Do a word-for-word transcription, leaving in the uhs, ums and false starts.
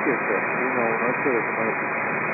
Yes, sir. Uno a uno, ocho de tu madre.